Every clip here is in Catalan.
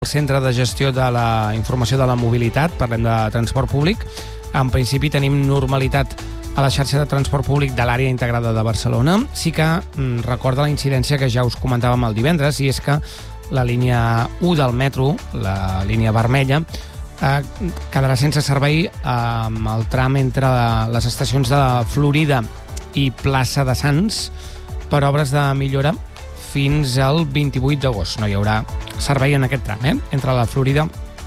Centre de Gestió de la Informació de la Mobilitat, parlem de transport públic. En principi tenim normalitat a la xarxa de transport públic de l'àrea integrada de Barcelona. Sí que recorda la incidència que ja us comentàvem el divendres, i és que la línia 1 del metro, la línia vermella, quedarà sense servei amb el tram entre les estacions de Florida i Plaça de Sants per obres de millora fins al 28 d'agost. No hi haurà servei en aquest tram, entre la Florida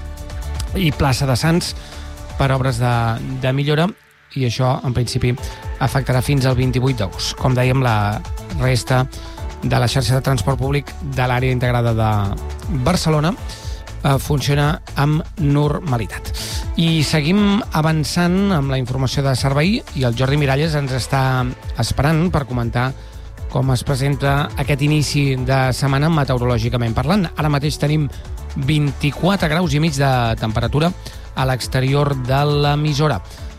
i Plaça de Sants per obres de millora, i això, en principi, afectarà fins al 28 d'agost. Com dèiem, la resta de la xarxa de transport públic de l'àrea integrada de Barcelona funciona amb normalitat. I seguim avançant amb la informació de servei, i el Jordi Miralles ens està esperant per comentar com es presenta aquest inici de setmana meteorològicament parlant. Ara mateix tenim 24 graus i mig de temperatura a l'exterior de l'emissora.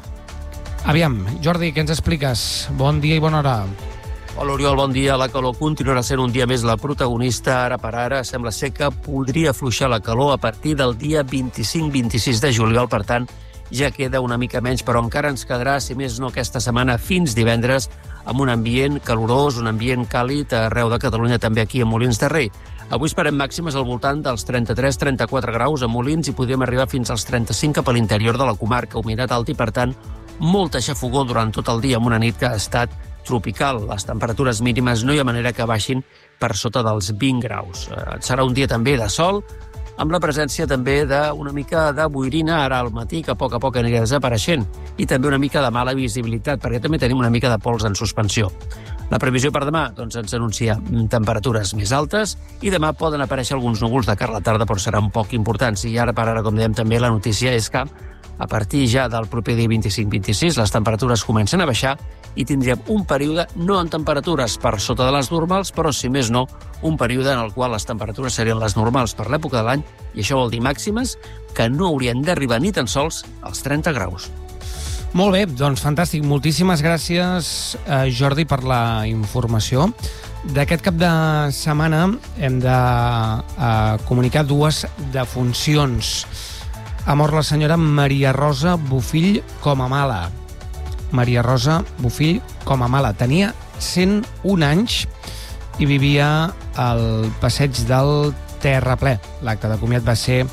Aviam, Jordi, què ens expliques? Bon dia i bona hora. Hola, Oriol, bon dia. La calor continuarà sent un dia més la protagonista. Ara per ara sembla ser que podria afluixar la calor a partir del dia 25-26 de juliol. Per tant, ja queda una mica menys, però encara ens quedarà, si més no aquesta setmana, fins divendres, amb un ambient calorós, un ambient càlid arreu de Catalunya, també aquí a Molins de Rei. Avui esperem màximes al voltant dels 33-34 graus a Molins i podríem arribar fins als 35 cap a l'interior de la comarca. Humitat alta i, per tant, molta xafogor durant tot el dia, amb una nit que ha estat tropical. Les temperatures mínimes no hi ha manera que baixin per sota dels 20 graus. Serà un dia també de sol, amb la presència també d'una mica de boirina ara al matí, que a poc anirà desapareixent, i també una mica de mala visibilitat, perquè també tenim una mica de pols en suspensió. La previsió per demà ens anuncia temperatures més altes, i demà poden aparèixer alguns núvols de cara a la tarda, però seran poc importants. I ara per ara, com dèiem també, la notícia és que a partir ja del proper dia 25-26 les temperatures comencen a baixar i tindríem un període no en temperatures per sota de les normals, però, si més no, un període en el qual les temperatures serien les normals per l'època de l'any, i això vol dir màximes que no haurien d'arribar ni tan sols als 30 graus. Molt bé, doncs fantàstic. Moltíssimes gràcies, Jordi, per la informació. D'aquest cap de setmana hem de comunicar dues defuncions. Ha mort la senyora Maria Rosa Bofill Comamala. Maria Rosa Bofill Comamala. Tenia 101 anys i vivia al passeig del Terraplè. L'acte de comiat va ser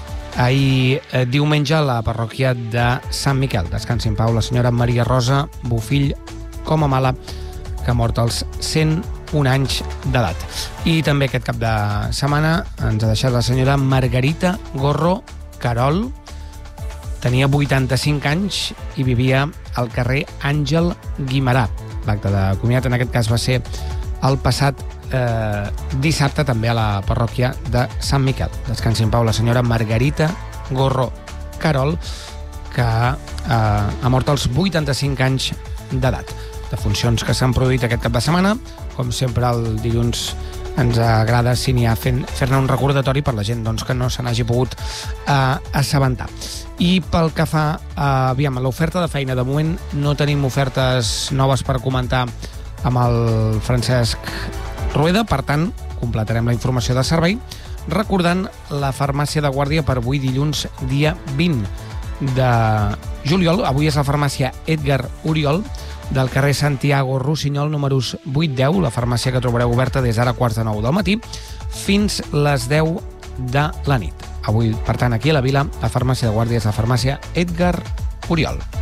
ahir diumenge a la parròquia de Sant Miquel. Descansi en pau la senyora Maria Rosa Bofill Comamala, que ha mort als 101 anys d'edat. I també aquest cap de setmana ens ha deixat la senyora Margarita Gorro Carol. Tenia 85 anys i vivia al carrer Àngel Guimerà. L'acte de comiat en aquest cas va ser el passat dissabte, també a la parròquia de Sant Miquel. Descansi en pau la senyora Margarita Gorro Carol, que ha mort als 85 anys d'edat. Defuncions que s'han produït aquest cap de setmana. Com sempre, el dilluns ens agrada, si n'hi ha, fer-ne un recordatori per la gent que no se n'hagi pogut assabentar. I pel que fa a l'oferta de feina, de moment no tenim ofertes noves per comentar amb el Francesc Rueda, per tant, completarem la informació de servei recordant la farmàcia de guàrdia per avui dilluns, dia 20 de juliol. Avui és la farmàcia Edgar Oriol, del carrer Santiago Rossinyol, números 8-10, la farmàcia que trobareu oberta des d'ara 8:45 del matí fins les 10 de la nit. Avui, per tant, aquí a la vila, la farmàcia de guàrdia és la farmàcia Edgar Oriol.